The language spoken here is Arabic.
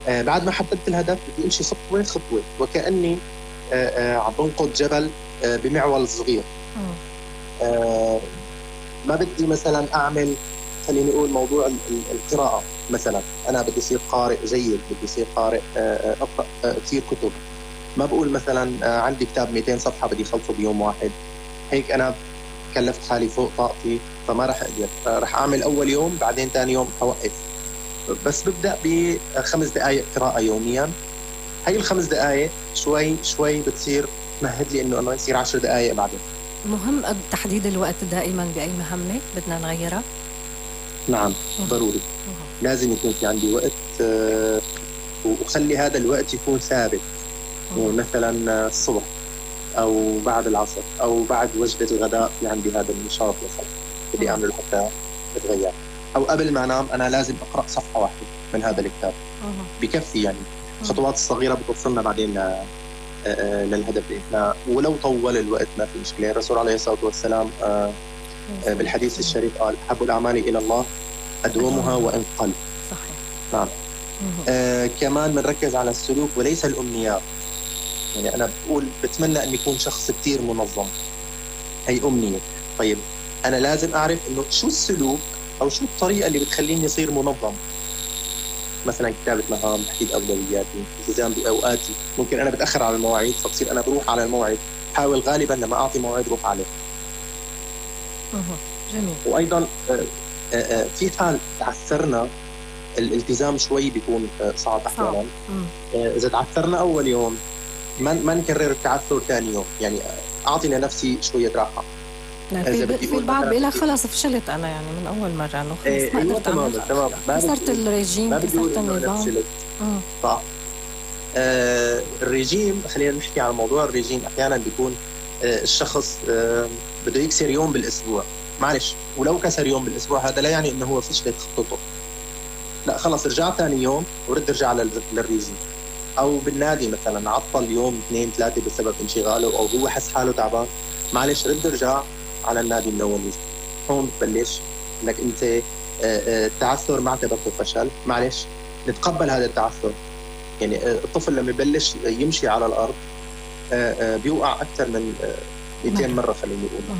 بعد ما حددت الهدف بدي امشي خطوه خطوه، وكاني عم بنقض جبل بمعول صغير. آه، ما بدي مثلا اعمل، خليني اقول موضوع القراءه مثلا. انا بدي اصير قارئ جيد، بدي اصير قارئ اقرا كثير كتب. ما بقول مثلا عندي كتاب 200 صفحه بدي اخلصه بيوم واحد، هيك انا كلفت حالي فوق طاقتي، فما راح اقدر. راح اعمل اول يوم، بعدين ثاني يوم حوقف. بس ببدا ب5 دقائق قراءه يوميا. هي ال5 دقائق شوي شوي بتصير تمهد لي انه يصير 10 دقائق بعدين. مهم تحديد الوقت دائما بأي مهمة بدنا نغيرها. نعم ضروري، لازم يكون في عندي وقت، وخلي هذا الوقت يكون ثابت. يعني مثلا الصبح او بعد العصر او بعد وجبه الغداء في عندي هذا النشاط مثلا بدي اعمله حتى اتغير. او قبل ما انام انا لازم اقرا صفحه واحده من هذا الكتاب، بكفي. يعني الخطوات الصغيره بتوصلنا بعدين للهدف. احنا ولو طول الوقت ما في مشكله. الرسول عليه الصلاه والسلام بالحديث الشريف قال: احب الاعمال الى الله ادومها وان قل. صحيح. نعم. كمان بنركز على السلوك وليس الامنيات. يعني انا بقول بتمنى ان يكون شخص كثير منظم، هي امنيه. طيب انا لازم اعرف انه شو السلوك او شو الطريقه اللي بتخليني اصير منظم. مثلا كتابه مهام، تحديد اولوياتي، التزام باوقاتي. ممكن انا بتاخر على المواعيد فبصير انا بروح على الموعد، حاول غالبا لما اعطي موعد روح عليه. جميل. وايضا في حال تعثرنا الالتزام شوي بيكون صعب احيانا. اذا تعثرنا اول يوم ما نكرر التعثر ثاني يوم. يعني اعطي لنفسي شويه راحه. في البعض بيقول لك خلاص فشلت انا، يعني من اول مره انه خلص ما قدرت اعمل. كسرت الرجيم، كسرت النظام. صح. الرجيم، خلينا نحكي عن موضوع الرجيم. احيانا بيكون الشخص بده يكسر يوم بالاسبوع. معلش، ولو كسر يوم بالاسبوع هذا لا يعني انه هو فشلت خطته. لا خلص، ارجع ثاني يوم ورد ارجع للرجيم. او بالنادي مثلا عطل يوم 2 3 بسبب انشغاله او هو حس حاله تعبان، معلش رد ارجع على النادي من اول وجديد. هون بتبلش انك انت التعثر ما اعتبرته فشل، معلش نتقبل هذا التعثر. يعني الطفل لما يبلش يمشي على الارض بيوقع اكثر من 200 مره خلينا نقول.